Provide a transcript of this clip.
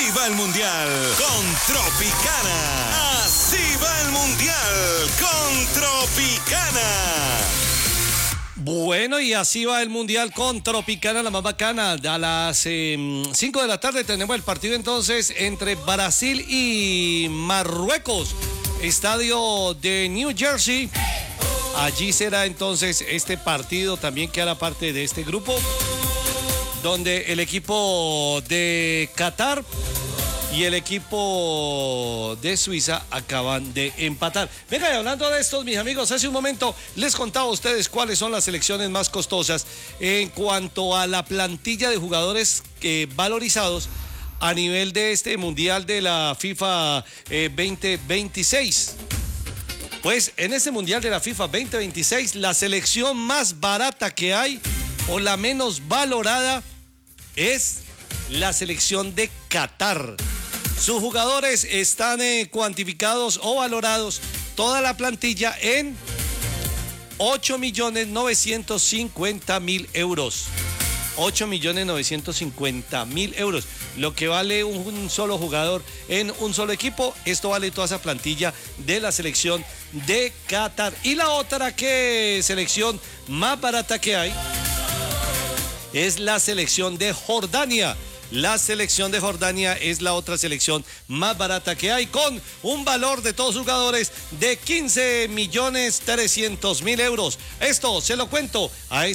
va el Mundial con Tropicana. Así va el Mundial con Tropicana. Bueno, y así va el Mundial con Tropicana, la más bacana. A las 5 de la tarde tenemos el partido entonces entre Brasil y Marruecos. Estadio de New Jersey. Allí será entonces este partido, también que hará parte de este grupo, donde el equipo de Qatar y el equipo de Suiza acaban de empatar. Venga, y hablando de estos, mis amigos, hace un momento les contaba a ustedes cuáles son las selecciones más costosas en cuanto a la plantilla de jugadores valorizados a nivel de este Mundial de la FIFA 2026. Pues en este Mundial de la FIFA 2026, la selección más barata que hay o la menos valorada es la selección de Qatar. Sus jugadores están cuantificados o valorados, toda la plantilla, en 8.950.000 euros. 8.950.000 euros, lo que vale un solo jugador en un solo equipo. Esto vale toda esa plantilla de la selección de Qatar. Y la otra selección más barata que hay es la selección de Jordania. La selección de Jordania es la otra selección más barata que hay, con un valor de todos sus jugadores de 15.300.000 euros. Esto se lo cuento a